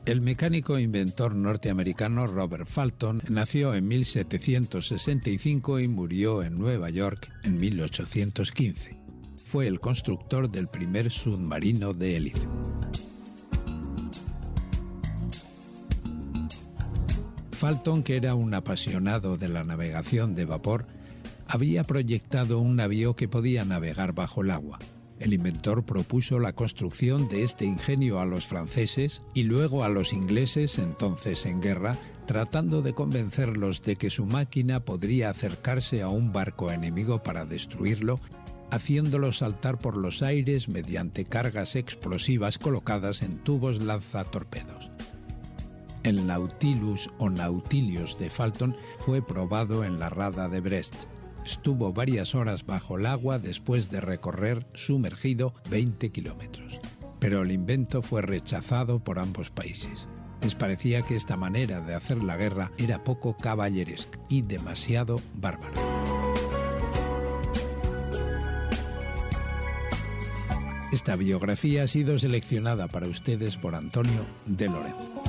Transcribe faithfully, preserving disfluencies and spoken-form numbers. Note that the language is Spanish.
El mecánico e inventor norteamericano Robert Fulton nació en mil setecientos sesenta y cinco y murió en Nueva York en mil ochocientos quince. Fue el constructor del primer submarino de hélice. Fulton, que era un apasionado de la navegación de vapor, había proyectado un navío que podía navegar bajo el agua. El inventor propuso la construcción de este ingenio a los franceses y luego a los ingleses, entonces en guerra, tratando de convencerlos de que su máquina podría acercarse a un barco enemigo para destruirlo, haciéndolo saltar por los aires mediante cargas explosivas colocadas en tubos lanzatorpedos. El Nautilus o Nautilius de Fulton fue probado en la rada de Brest. Estuvo varias horas bajo el agua después de recorrer sumergido veinte kilómetros. Pero el invento fue rechazado por ambos países. Les parecía que esta manera de hacer la guerra era poco caballeresca y demasiado bárbara. Esta biografía ha sido seleccionada para ustedes por Antonio de Lorenzo.